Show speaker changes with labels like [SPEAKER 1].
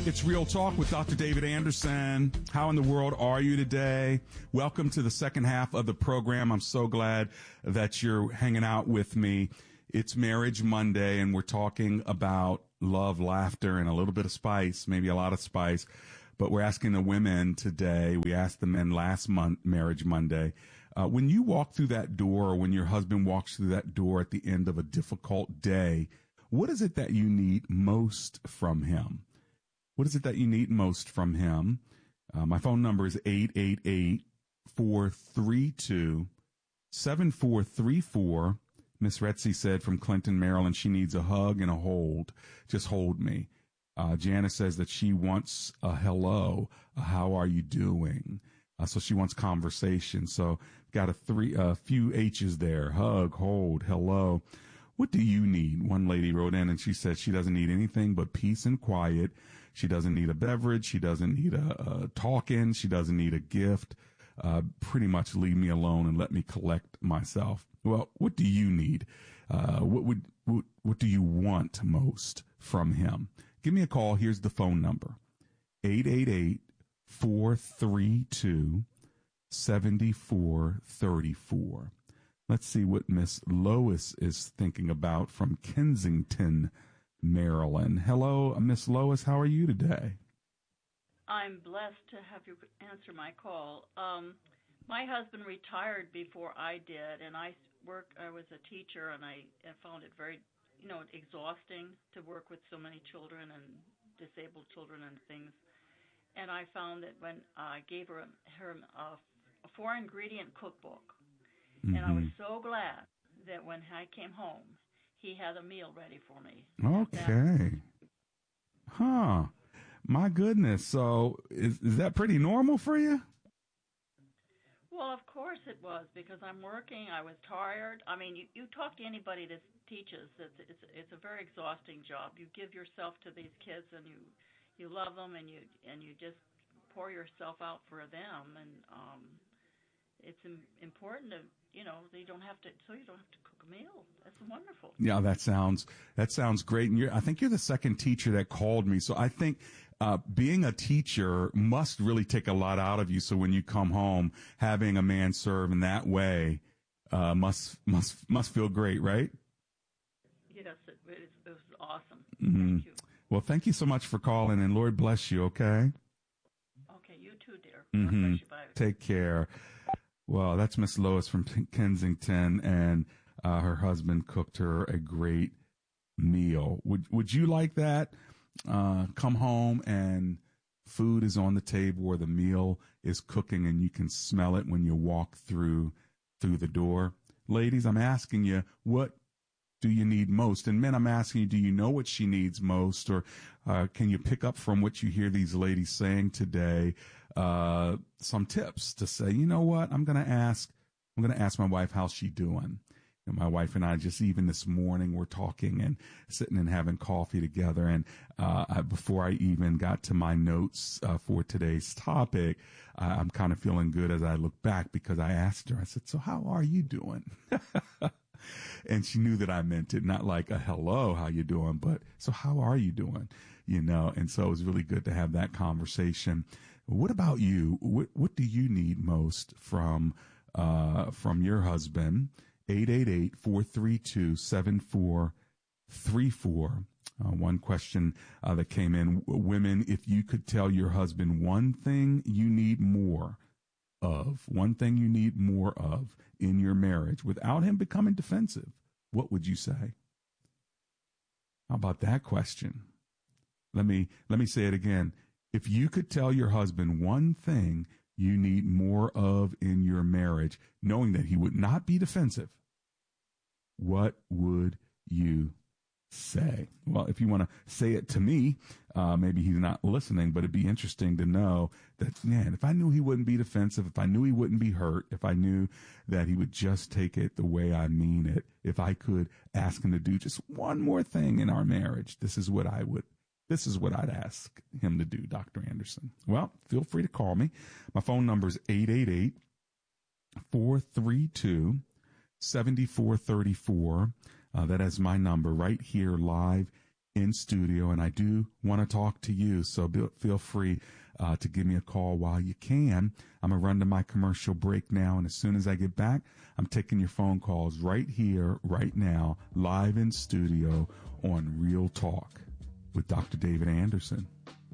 [SPEAKER 1] It's Real Talk with Dr. David Anderson. How in the world are you today? Welcome to the second half of the program. I'm so glad that you're hanging out with me. It's Marriage Monday, and we're talking about love, laughter, and a little bit of spice, maybe a lot of spice. But we're asking the women today, we asked the men last month, Marriage Monday, when you walk through that door, or when your husband walks through that door at the end of a difficult day, what is it that you need most from him? What is it that you need most from him? My phone number is 888-432-7434. Miss Retsy said from Clinton, Maryland, she needs a hug and a hold. Just hold me. Janice says that she wants a hello. How are you doing? So she wants conversation. So got a few H's there. Hug, hold, hello. What do you need? One lady wrote in and she said she doesn't need anything but peace and quiet. She doesn't need a beverage. She doesn't need a talk-in. She doesn't need a gift. Pretty much leave me alone and let me collect myself. Well, what do you need? What do you want most from him? Give me a call. Here's the phone number. 888-432-7434. Let's see what Miss Lois is thinking about from Kensington, Maryland. Hello, Miss Lois. How are you today?
[SPEAKER 2] I'm blessed to have you answer my call. My husband retired before I did, and I was a teacher, and I found it very, exhausting to work with so many children and disabled children and things. And I found that when I gave her a 4-ingredient cookbook, and I was so glad that when I came home, he had a meal ready for me.
[SPEAKER 1] Okay. Huh. My goodness. So is that pretty normal for you?
[SPEAKER 2] Well, of course it was, because I'm working. I was tired. I mean, you talk to anybody that teaches. It's a very exhausting job. You give yourself to these kids, and you love them, and you just pour yourself out for them, and it's important to, you don't have to cook a meal. That's wonderful.
[SPEAKER 1] Yeah, that sounds great. And I think you're the second teacher that called me. So I think being a teacher must really take a lot out of you. So when you come home, having a man serve in that way must feel great, right?
[SPEAKER 2] Yes, it was awesome.
[SPEAKER 1] Mm-hmm.
[SPEAKER 2] Thank you.
[SPEAKER 1] Well, thank you so much for calling, and Lord bless you. Okay.
[SPEAKER 2] Okay, you too, dear.
[SPEAKER 1] Mm-hmm.
[SPEAKER 2] God bless you. Bye.
[SPEAKER 1] Take care. Well, that's Miss Lois from Kensington, and her husband cooked her a great meal. Would you like that? Come home and food is on the table, or the meal is cooking, and you can smell it when you walk through the door. Ladies, I'm asking you, what do you need most? And men, I'm asking you, do you know what she needs most, or can you pick up from what you hear these ladies saying today? Some tips to say, you know what, I'm going to ask my wife, how's she doing? And my wife and I just even this morning we're talking and sitting and having coffee together. And before I even got to my notes for today's topic, I'm kind of feeling good as I look back, because I asked her, I said, so how are you doing? And she knew that I meant it, not like a hello, how you doing, but so how are you doing? And so it was really good to have that conversation. What about you? What do you need most from your husband? 888-432-7434. One question that came in: women, if you could tell your husband one thing you need more of in your marriage without him becoming defensive, what would you say? How about that question? Let me say it again. If you could tell your husband one thing you need more of in your marriage, knowing that he would not be defensive, what would you say? Well, if you want to say it to me, maybe he's not listening, but it'd be interesting to know that, man, if I knew he wouldn't be defensive, if I knew he wouldn't be hurt, if I knew that he would just take it the way I mean it, if I could ask him to do just one more thing in our marriage, this is what I'd ask him to do, Dr. Anderson. Well, feel free to call me. My phone number is 888-432-7434. That is my number right here live in studio, and I do want to talk to you. So feel free to give me a call while you can. I'm going to run to my commercial break now, and as soon as I get back, I'm taking your phone calls right here, right now, live in studio on Real Talk with Dr. David Anderson.